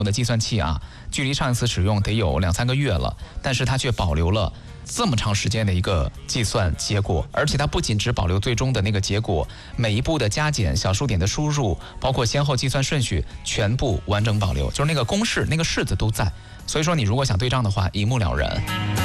我的计算器啊，距离上一次使用得有2-3个月了，但是它却保留了这么长时间的一个计算结果，而且它不仅只保留最终的那个结果，每一步的加减、小数点的输入，包括先后计算顺序，全部完整保留，就是那个公式、那个式子都在。所以说，你如果想对账的话，一目了然。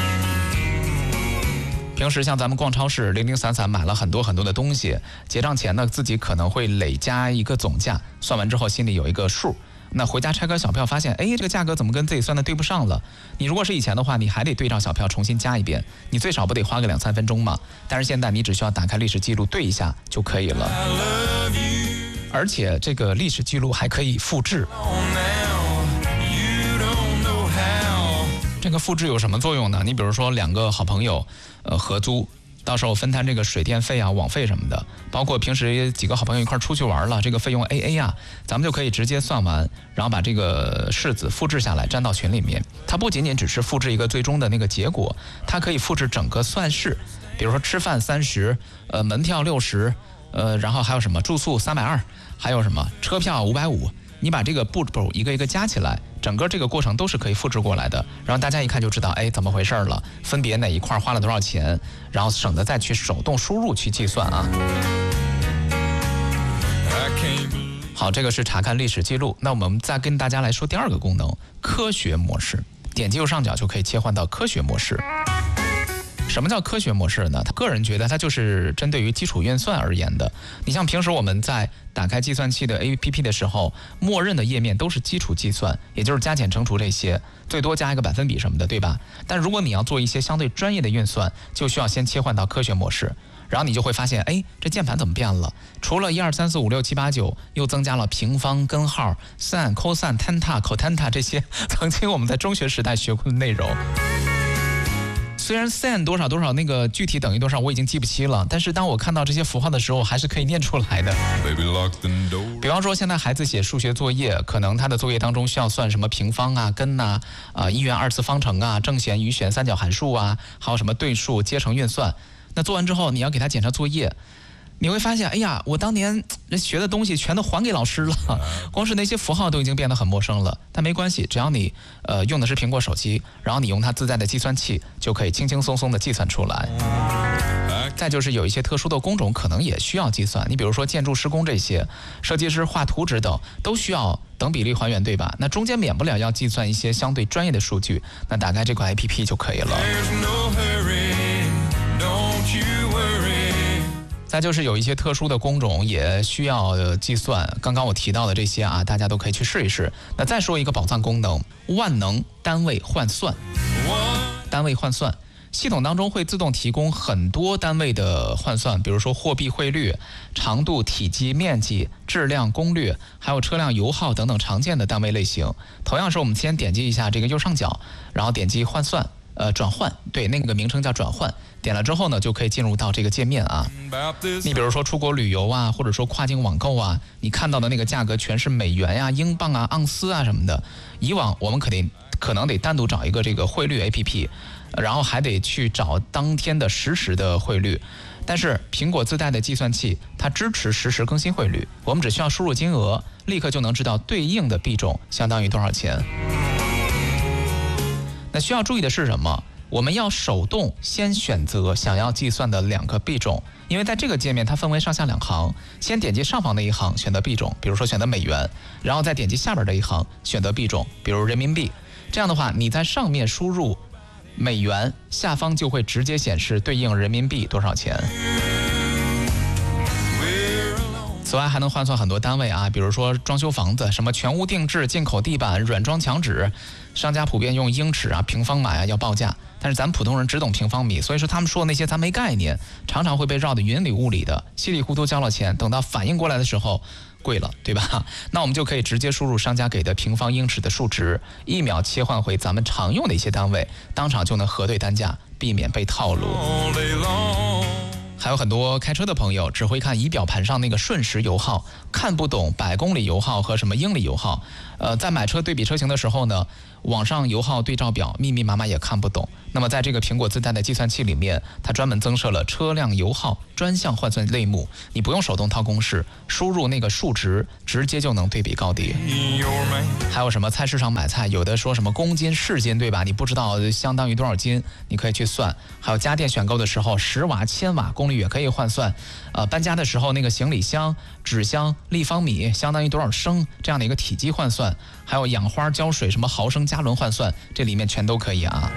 平时像咱们逛超市，零零散散买了很多很多的东西，结账前呢，自己可能会累加一个总价，算完之后心里有一个数。那回家拆开小票发现，这个价格怎么跟自己算的对不上了？你如果是以前的话，你还得对照小票重新加一遍，你最少不得花个2-3分钟嘛？但是现在你只需要打开历史记录对一下就可以了，而且这个历史记录还可以复制。这个复制有什么作用呢？你比如说2个好朋友合租，到时候分摊这个水电费啊、网费什么的，包括平时几个好朋友一块出去玩了，这个费用 AA 啊，咱们就可以直接算完，然后把这个式子复制下来粘到群里面。它不仅仅只是复制一个最终的那个结果，它可以复制整个算式，比如说吃饭30，门票60，然后还有什么住宿320，还有什么车票550。你把这个步骤一个一个加起来，整个这个过程都是可以复制过来的，然后大家一看就知道，怎么回事了，分别哪一块花了多少钱，然后省得再去手动输入去计算啊。好，这个是查看历史记录。那我们再跟大家来说第2个功能，科学模式。点击右上角就可以切换到科学模式。什么叫科学模式呢？他个人觉得它就是针对于基础运算而言的。你像平时我们在打开计算器的 APP 的时候，默认的页面都是基础计算，也就是加减乘除这些，最多加一个百分比什么的，对吧？但如果你要做一些相对专业的运算，就需要先切换到科学模式，然后你就会发现，这键盘怎么变了？除了1、2、3、4、5、6、7、8、9，又增加了平方、根号、sin、cos、tan、cotanta 这些曾经我们在中学时代学过的内容。虽然 sin 多少多少那个具体等于多少我已经记不清了，但是当我看到这些符号的时候，还是可以念出来的。比方说现在孩子写数学作业，可能他的作业当中需要算什么平方啊、根啊、一元二次方程啊、正弦、余弦、三角函数啊，还有什么对数、阶乘运算。那做完之后，你要给他检查作业，你会发现，我当年学的东西全都还给老师了，光是那些符号都已经变得很陌生了。但没关系，只要你用的是苹果手机，然后你用它自带的计算器，就可以轻轻松松的计算出来。再就是有一些特殊的工种可能也需要计算，你比如说建筑施工这些，设计师画图纸等都需要等比例还原，对吧？那中间免不了要计算一些相对专业的数据，那打开这款 APP 就可以了。再就是有一些特殊的工种也需要计算，刚刚我提到的这些啊，大家都可以去试一试。那再说一个宝藏功能，万能单位换算。单位换算系统当中会自动提供很多单位的换算，比如说货币汇率、长度、体积、面积、质量、功率，还有车辆油耗等等常见的单位类型。同样是我们先点击一下这个右上角，然后点击换算。转换，对，那个名称叫转换，点了之后呢，就可以进入到这个界面啊。你比如说出国旅游啊，或者说跨境网购啊，你看到的那个价格全是美元呀、英镑啊、盎司啊什么的。以往我们可能得单独找一个这个汇率 APP， 然后还得去找当天的实时的汇率。但是苹果自带的计算器，它支持实时更新汇率，我们只需要输入金额，立刻就能知道对应的币种相当于多少钱。那需要注意的是什么？我们要手动先选择想要计算的2个币种，因为在这个界面它分为上下2行，先点击上方的一行选择币种，比如说选择美元，然后再点击下边的一行选择币种，比如人民币。这样的话，你在上面输入美元，下方就会直接显示对应人民币多少钱。此外还能换算很多单位啊，比如说装修房子，什么全屋定制、进口地板、软装墙纸，商家普遍用英尺啊、平方码呀要报价，但是咱们普通人只懂平方米，所以说他们说的那些咱没概念，常常会被绕得云里雾里的，稀里糊涂交了钱，等到反应过来的时候贵了，对吧？那我们就可以直接输入商家给的平方英尺的数值，1秒切换回咱们常用的一些单位，当场就能核对单价，避免被套路。还有很多开车的朋友只会看仪表盘上那个瞬时油耗，看不懂百公里油耗和什么英里油耗。在买车对比车型的时候呢，网上油耗对照表密麻麻也看不懂。那么在这个苹果自带的计算器里面，它专门增设了车辆油耗专项换算类目，你不用手动套公式，输入那个数值，直接就能对比高低。还有什么菜市场买菜，有的说什么公斤、市斤，对吧？你不知道相当于多少斤，你可以去算。还有家电选购的时候，10瓦、1000瓦功率也可以换算。搬家的时候那个行李箱、纸箱、立方米相当于多少升这样的一个体积换算。还有养花浇水什么毫升加仑换算，这里面全都可以啊。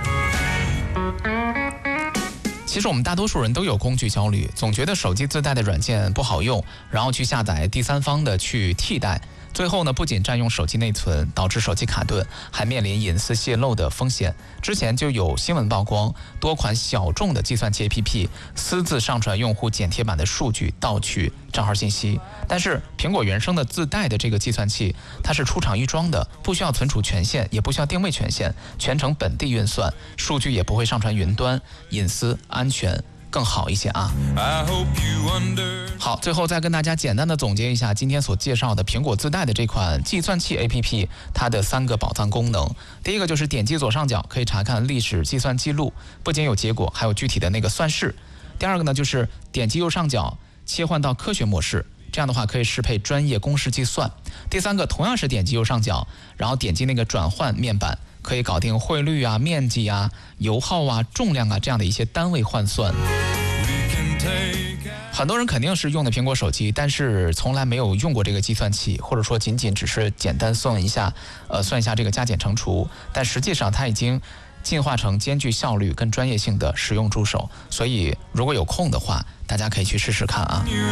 其实我们大多数人都有工具焦虑，总觉得手机自带的软件不好用，然后去下载第三方的去替代，最后呢不仅占用手机内存，导致手机卡顿，还面临隐私泄露的风险。之前就有新闻曝光，多款小众的计算器 APP 私自上传用户剪贴板的数据，盗取账号信息。但是苹果原生的自带的这个计算器，它是出厂预装的，不需要存储权限，也不需要定位权限，全程本地运算，数据也不会上传云端，隐私安全更好一些啊。好，最后再跟大家简单的总结一下今天所介绍的苹果自带的这款计算器 APP 它的3个宝藏功能。第一个就是点击左上角可以查看历史计算记录，不仅有结果，还有具体的那个算式。第二个呢就是点击右上角切换到科学模式，这样的话可以适配专业公式计算。第三个同样是点击右上角，然后点击那个转换面板，可以搞定汇率啊、面积啊、油耗啊、重量啊这样的一些单位换算。很多人肯定是用的苹果手机，但是从来没有用过这个计算器，或者说仅仅只是简单算一下这个加减乘除，但实际上它已经进化成兼具效率跟专业性的实用助手。所以如果有空的话，大家可以去试试看啊。